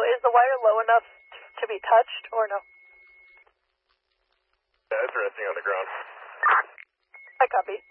is the wire low enough to be touched, or no? Yeah, it's resting on the ground. I copy.